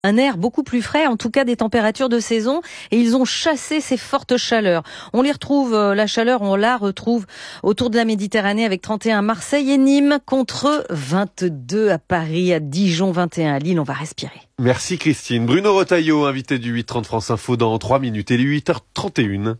Un air beaucoup plus frais, en tout cas des températures de saison, et ils ont chassé ces fortes chaleurs. On les retrouve, la chaleur, on la retrouve autour de la Méditerranée avec 31 à Marseille et Nîmes contre 22 à Paris, à Dijon, 21 à Lille. On va respirer. Merci Christine. Bruno Retailleau, invité du 8h30 France Info dans 3 minutes. Et les 8h31.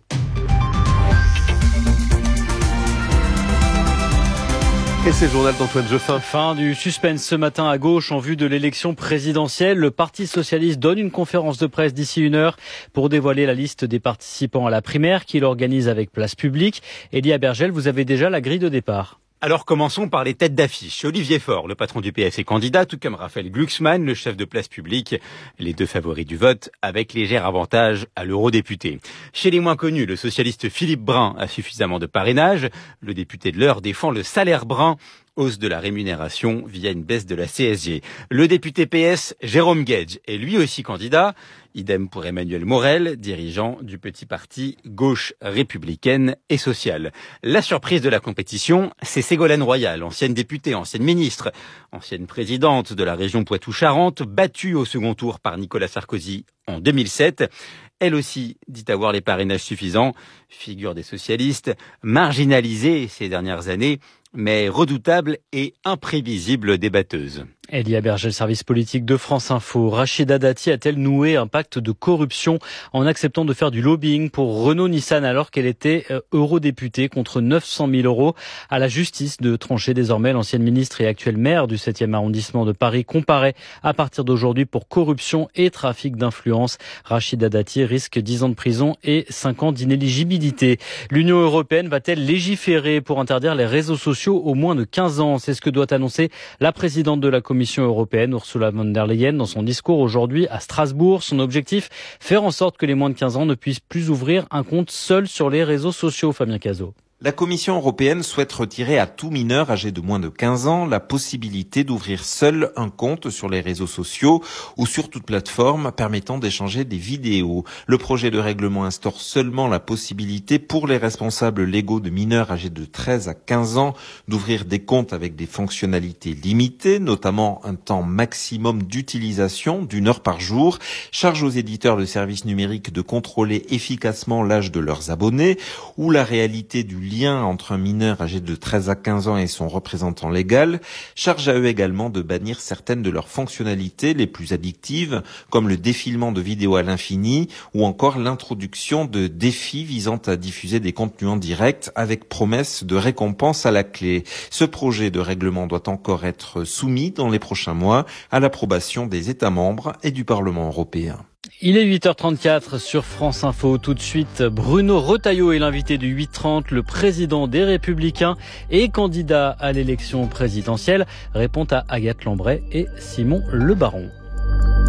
Et c'est le journal d'Antoine Geoffin. Fin du suspense ce matin à gauche en vue de l'élection présidentielle. Le Parti socialiste donne une conférence de presse d'ici 1 heure pour dévoiler la liste des participants à la primaire qu'il organise avec Place Publique. Elie Abergel, vous avez déjà la grille de départ. Alors commençons par les têtes d'affiche. Olivier Faure, le patron du PS est candidat, tout comme Raphaël Glucksmann, le chef de Place Publique, les 2 favoris du vote, avec léger avantage à l'eurodéputé. Chez les moins connus, le socialiste Philippe Brun a suffisamment de parrainage. Le député de l'Eure défend le salaire brun, hausse de la rémunération via une baisse de la CSG. Le député PS, Jérôme Guedj, est lui aussi candidat. Idem pour Emmanuel Morel, dirigeant du petit parti gauche républicaine et sociale. La surprise de la compétition, c'est Ségolène Royal, ancienne députée, ancienne ministre, ancienne présidente de la région Poitou-Charentes, battue au second tour par Nicolas Sarkozy en 2007. Elle aussi dit avoir les parrainages suffisants, figure des socialistes, marginalisée ces dernières années, mais redoutable et imprévisible débatteuse. Elie Abergel, service politique de France Info. Rachida Dati a-t-elle noué un pacte de corruption en acceptant de faire du lobbying pour Renault-Nissan alors qu'elle était eurodéputée contre 900 000 euros? À la justice de trancher désormais, l'ancienne ministre et actuelle maire du 7e arrondissement de Paris comparaît à partir d'aujourd'hui pour corruption et trafic d'influence. Rachida Dati risque 10 ans de prison et 5 ans d'inéligibilité. L'Union européenne va-t-elle légiférer pour interdire les réseaux sociaux aux moins de 15 ans? C'est ce que doit annoncer la présidente de la Commission européenne, Ursula von der Leyen, dans son discours aujourd'hui à Strasbourg. Son objectif, faire en sorte que les moins de 15 ans ne puissent plus ouvrir un compte seul sur les réseaux sociaux. Fabien Cazot. La Commission européenne souhaite retirer à tout mineur âgé de moins de 15 ans la possibilité d'ouvrir seul un compte sur les réseaux sociaux ou sur toute plateforme permettant d'échanger des vidéos. Le projet de règlement instaure seulement la possibilité pour les responsables légaux de mineurs âgés de 13 à 15 ans d'ouvrir des comptes avec des fonctionnalités limitées, notamment un temps maximum d'utilisation d'1 heure par jour. Charge aux éditeurs de services numériques de contrôler efficacement l'âge de leurs abonnés ou la réalité du lien entre un mineur âgé de 13 à 15 ans et son représentant légal. Charge à eux également de bannir certaines de leurs fonctionnalités les plus addictives, comme le défilement de vidéos à l'infini ou encore l'introduction de défis visant à diffuser des contenus en direct avec promesse de récompense à la clé. Ce projet de règlement doit encore être soumis dans les prochains mois à l'approbation des États membres et du Parlement européen. Il est 8h34 sur France Info. Tout de suite, Bruno Retailleau est l'invité du 8h30. Le président des Républicains et candidat à l'élection présidentielle répond à Agathe Lambray et Simon Le Baron.